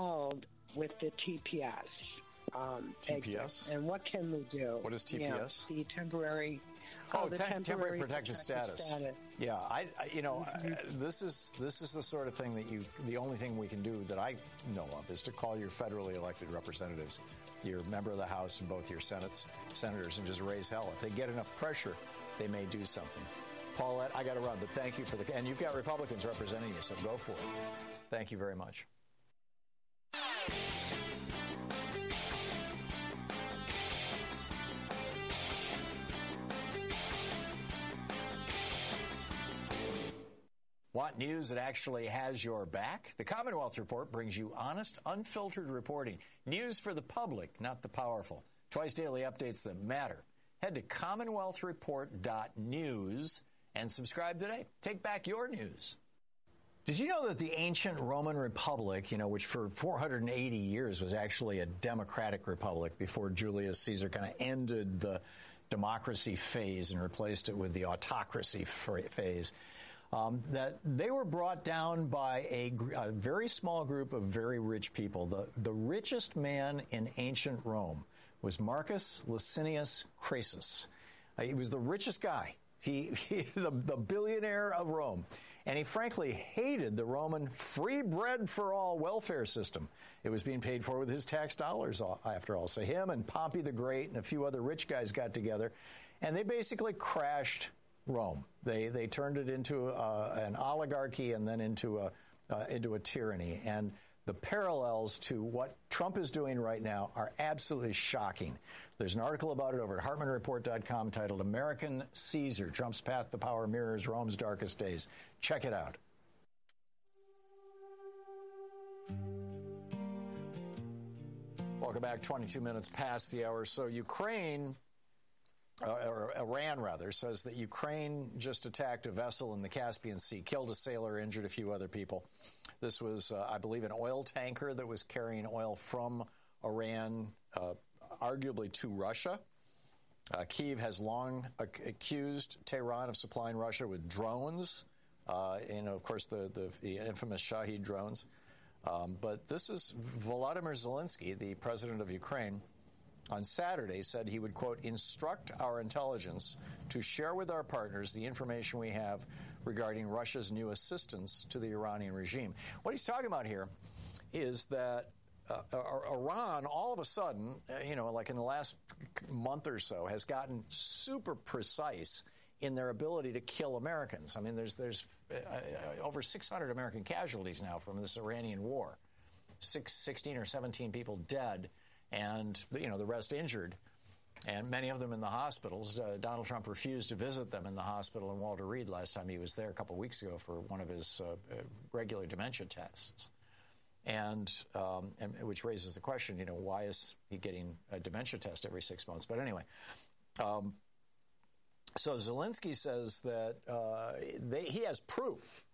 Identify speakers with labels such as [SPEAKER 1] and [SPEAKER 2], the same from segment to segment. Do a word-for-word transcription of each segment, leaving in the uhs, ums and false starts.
[SPEAKER 1] involved with the T P S. Um,
[SPEAKER 2] T P S?
[SPEAKER 1] And what can we do?
[SPEAKER 2] What is T P S?
[SPEAKER 1] You know, the temporary...
[SPEAKER 2] Oh,
[SPEAKER 1] the
[SPEAKER 2] te-
[SPEAKER 1] temporary,
[SPEAKER 2] temporary protected, protected status.
[SPEAKER 1] status.
[SPEAKER 2] Yeah, I, I you know, mm-hmm. uh, this is this is the sort of thing that you, the only thing we can do that I know of is to call your federally elected representatives, your member of the House and both your Senates, senators, and just raise hell. If they get enough pressure, they may do something. Paulette, I got to run, but thank you for the, and you've got Republicans representing you, so go for it. Thank you very much. Want news that actually has your back? The Commonwealth Report brings you honest, unfiltered reporting. News for the public, not the powerful. Twice daily updates that matter. Head to commonwealth report dot news and subscribe today. Take back your news. Did you know that the ancient Roman Republic, you know, which for four hundred eighty years was actually a democratic republic before Julius Caesar kind of ended the democracy phase and replaced it with the autocracy phase, Um, that they were brought down by a, a very small group of very rich people. The, the richest man in ancient Rome was Marcus Licinius Crassus. Uh, he was the richest guy, he, he the, the billionaire of Rome. And he frankly hated the Roman free bread for all welfare system. It was being paid for with his tax dollars, after all. So him and Pompey the Great and a few other rich guys got together, and they basically crashed Rome. They they turned it into uh, an oligarchy and then into a uh, into a tyranny. And the parallels to what Trump is doing right now are absolutely shocking. There's an article about it over at hartmann report dot com titled "American Caesar: Trump's Path to Power Mirrors Rome's Darkest Days." Check it out. Welcome back. twenty-two minutes past the hour. So Ukraine. Uh, or Iran, rather, says that Ukraine just attacked a vessel in the Caspian Sea, killed a sailor, injured a few other people. This was, uh, I believe, an oil tanker that was carrying oil from Iran, uh, arguably to Russia. Uh, Kyiv has long ac- accused Tehran of supplying Russia with drones, uh, and, of course, the, the, the infamous Shahed drones. Um, but this is Volodymyr Zelensky, the president of Ukraine, on Saturday said he would, quote, instruct our intelligence to share with our partners the information we have regarding Russia's new assistance to the Iranian regime. What he's talking about here is that uh, Iran, all of a sudden, uh, you know, like in the last month or so, has gotten super precise in their ability to kill Americans. I mean, there's there's uh, over six hundred American casualties now from this Iranian war, Six, sixteen or seventeen people dead, and, you know, the rest injured, and many of them in the hospitals. Uh, Donald Trump refused to visit them in the hospital in Walter Reed last time he was there a couple of weeks ago for one of his uh, regular dementia tests, and, um, and which raises the question, you know, why is he getting a dementia test every six months? But anyway, um, so Zelensky says that uh, they, he has proof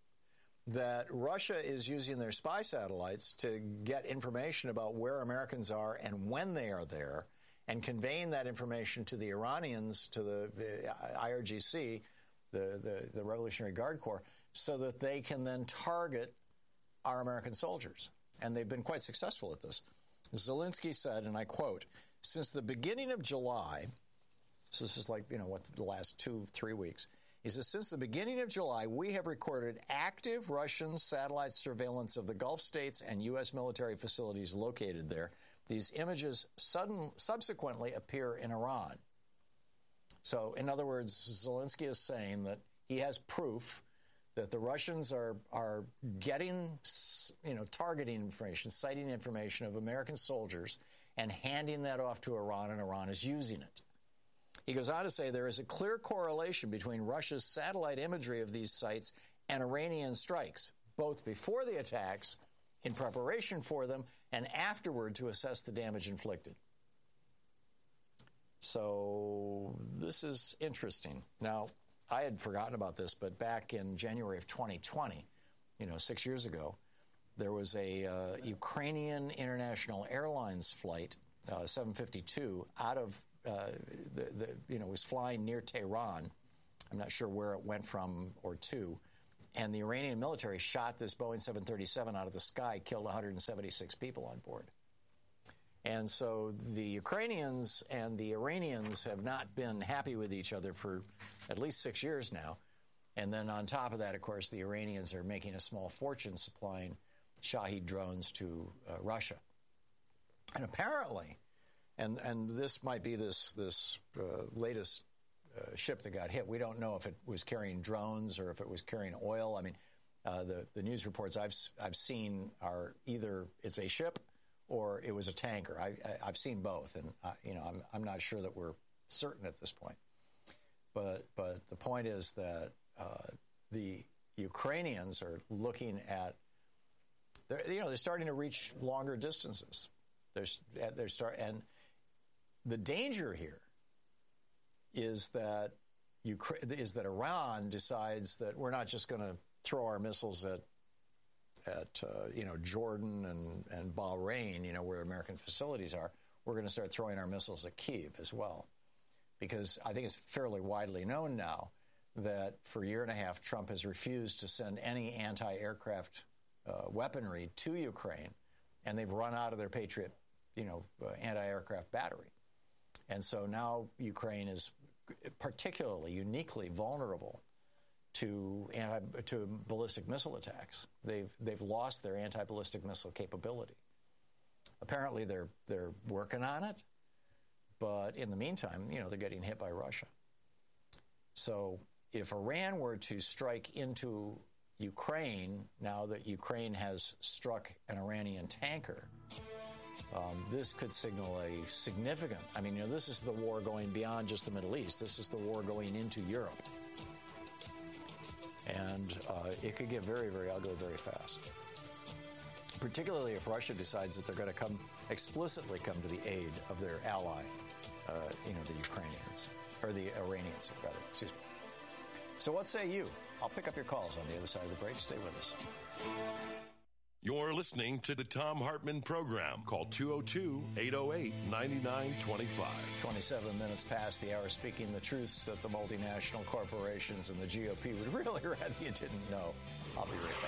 [SPEAKER 2] that Russia is using their spy satellites to get information about where Americans are and when they are there, and conveying that information to the Iranians, to the, the I R G C, the, the, the Revolutionary Guard Corps, so that they can then target our American soldiers. And they've been quite successful at this. Zelensky said, and I quote, since the beginning of July, so this is like, you know, what, the last two, three weeks, he says, since the beginning of July, we have recorded active Russian satellite surveillance of the Gulf states and U S military facilities located there. These images sudden, subsequently appear in Iran. So, in other words, Zelensky is saying that he has proof that the Russians are are getting, you know, targeting information, citing information of American soldiers and handing that off to Iran, and Iran is using it. He goes on to say there is a clear correlation between Russia's satellite imagery of these sites and Iranian strikes, both before the attacks, in preparation for them, and afterward to assess the damage inflicted. So this is interesting. Now, I had forgotten about this, but back in January of twenty twenty, you know, six years ago, there was a uh, Ukrainian International Airlines flight, uh, seven fifty-two, out of Uh, the, the, you know, was flying near Tehran. I'm not sure where it went from or to, and the Iranian military shot this Boeing seven thirty-seven out of the sky, killed one hundred seventy-six people on board. And so the Ukrainians and the Iranians have not been happy with each other for at least six years now. And then on top of that, of course, the Iranians are making a small fortune supplying Shahed drones to uh, Russia. And apparently, and and this might be this, this uh, latest uh, ship that got hit. We don't know if it was carrying drones or if it was carrying oil. I mean, uh, the, the news reports I've, I've seen are either it's a ship or it was a tanker. I, I, I've seen both, and uh, you know, I'm I'm not sure that we're certain at this point. But but the point is that uh, the Ukrainians are looking at, they're, you know, they're starting to reach longer distances. They're they're start and the danger here is that Ukraine is that Iran decides that we're not just going to throw our missiles at. at, uh, you know, Jordan and, and Bahrain, you know, where American facilities are, we're going to start throwing our missiles at Kyiv as well. Because I think it's fairly widely known now that for a year and a half, Trump has refused to send any anti-aircraft uh, weaponry to Ukraine, and they've run out of their Patriot, you know, uh, anti-aircraft battery. And so now Ukraine is particularly, uniquely vulnerable to anti, to ballistic missile attacks. They've they've lost their anti-ballistic missile capability. Apparently, they're they're working on it, but in the meantime, you know, they're getting hit by Russia. So, if Iran were to strike into Ukraine now that Ukraine has struck an Iranian tanker, um, this could signal a significant. I mean, you know, this is the war going beyond just the Middle East. This is the war going into Europe. And uh, it could get very, very ugly very fast, particularly if Russia decides that they're going to come explicitly come to the aid of their ally, uh, you know, the Ukrainians, or the Iranians, rather, excuse me. So what say you? I'll pick up your calls on the other side of the break. Stay with us.
[SPEAKER 3] You're listening to the Thom Hartmann Program. Call two oh two, eight oh eight, nine nine two five.
[SPEAKER 2] twenty-seven minutes past the hour, speaking the truths that the multinational corporations and the G O P would really rather you didn't know. I'll be right back.